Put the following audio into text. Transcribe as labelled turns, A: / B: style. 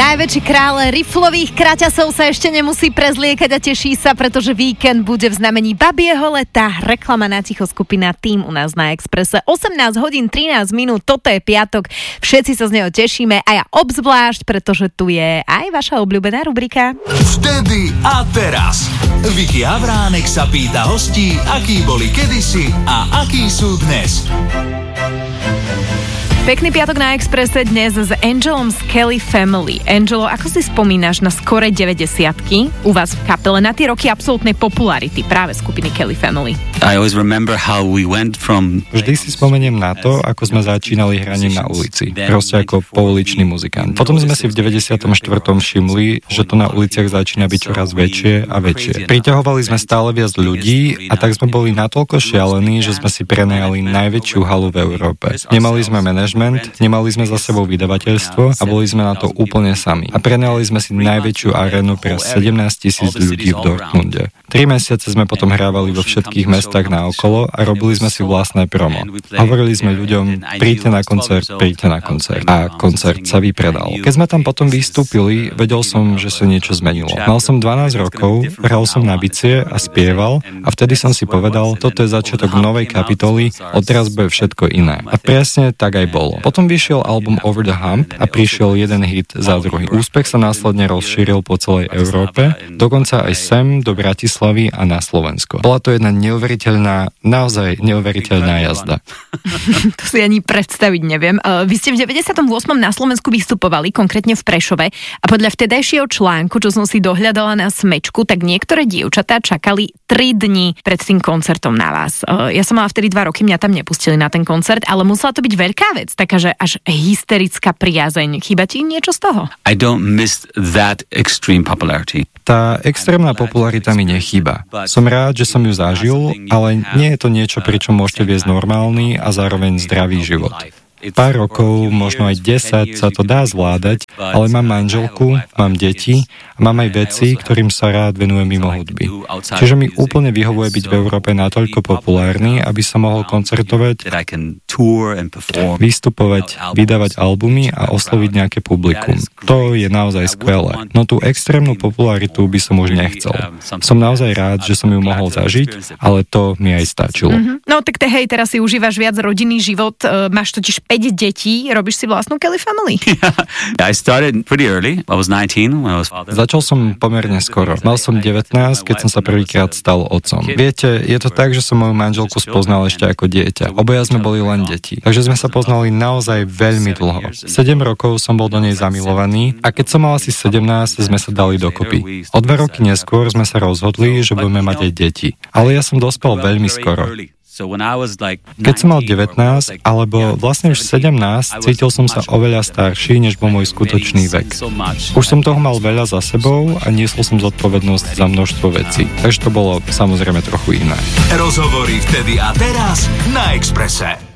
A: Najväčší kráľ riflových kraťasov sa ešte nemusí prezliekať a teší sa, pretože víkend bude v znamení babieho leta. Reklama na ticho, skupina Tým u nás na Expresse. 18 hodín 13 minút, toto je piatok. Všetci sa z neho tešíme a ja obzvlášť, pretože tu je aj vaša obľúbená rubrika.
B: Vtedy a teraz. Viki Havránek sa pýta hostí, akí boli kedysi a akí sú dnes.
A: Pekný piatok na Expresse dnes s Angelom z Kelly Family. Angelo, ako si spomínaš na skore 90-ky u vás v kapele, na tie roky absolútnej popularity práve skupiny Kelly Family?
C: Vždy si spomeniem na to, ako sme začínali hraním na ulici. Proste ako pouličný muzikant. Potom sme si v 94. všimli, že to na uliciach začína byť čoraz väčšie a väčšie. Priťahovali sme stále viac ľudí a tak sme boli natoľko šialení, že sme si prenajali najväčšiu halu v Európe. Nemali sme nemali sme za sebou vydavateľstvo a boli sme na to úplne sami. A prenajali sme si najväčšiu arénu pre 17,000 ľudí v Dortmunde. 3 mesiace sme potom hrávali vo všetkých mestách naokolo a robili sme si vlastné promo. Hovorili sme ľuďom, príďte na koncert. A koncert sa vypredal. Keď sme tam potom vystúpili, vedel som, že sa niečo zmenilo. Mal som 12 rokov, hral som na bicie a spieval a vtedy som si povedal, toto je začiatok novej kapitoly, odteraz bude všetko iné. A presne tak aj bolo. Potom vyšiel album Over the Hump a prišiel jeden hit za druhý. Úspech sa následne rozšíril po celej Európe, dokonca aj sem do Bratislavy a na Slovensko. Bola to jedna naozaj neuveriteľná jazda.
A: To si ani predstaviť neviem. Vy ste v 98. na Slovensku vystupovali, konkrétne v Prešove, a podľa vtedajšieho článku, čo som si dohľadala na Smečku, tak niektoré dievčatá čakali 3 dni pred tým koncertom na vás. Ja som mala vtedy 2 roky, mňa tam nepustili na ten koncert, ale musela to byť veľká vec, taká, že až hysterická priazeň. Chýba ti niečo z toho?
D: I don't miss that extreme popularity.
C: Tá extrémna popularita mi nechýba. Som rád, že som ju zažil, ale nie je to niečo, pri čom môžete viesť normálny a zároveň zdravý život. Pár rokov, možno aj 10 sa to dá zvládať, ale mám manželku, mám deti a mám aj veci, ktorým sa rád venujem mimo hudby. Čiže mi úplne vyhovuje byť v Európe natoľko populárny, aby som mohol koncertovať, vystupovať, vydávať albumy a osloviť nejaké publikum. To je naozaj skvelé. No tú extrémnu popularitu by som už nechcel. Som naozaj rád, že som ju mohol zažiť, ale to mi aj stačilo.
A: No tak hej, teraz si užívaš viac rodinný život, máš totiž 5 detí, robíš si vlastnú Kelly Family.
D: I started pretty early. I was 19 when I was father.
C: Začal som pomerne skoro. Mal som 19, keď som sa prvýkrát stal otcom. Viete, je to tak, že som moju manželku spoznal ešte ako dieťa. Obaja sme boli len deti. Takže sme sa poznali naozaj veľmi dlho. 7 rokov som bol do nej zamilovaný a keď som mal asi 17, sme sa dali dokopy. O 2 roky neskôr sme sa rozhodli, že budeme mať aj deti. Ale ja som dospel veľmi skoro. Keď som mal 19, alebo vlastne už 17, cítil som sa oveľa starší, než bol môj skutočný vek. Už som toho mal veľa za sebou a niesol som zodpovednosť za množstvo vecí. Takže to bolo samozrejme trochu iné.
B: Rozhovory vtedy a teraz na Expresse.